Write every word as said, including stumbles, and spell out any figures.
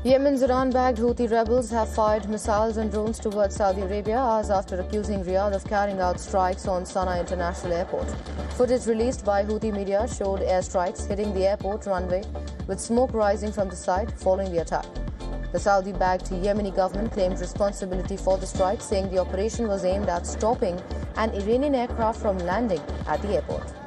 Yemen's Iran-backed Houthi rebels have fired missiles and drones towards Saudi Arabia hours after accusing Riyadh of carrying out strikes on Sana'a International Airport. Footage released by Houthi media showed airstrikes hitting the airport runway with smoke rising from the side following the attack. The Saudi-backed Yemeni government claimed responsibility for the strike, saying the operation was aimed at stopping an Iranian aircraft from landing at the airport.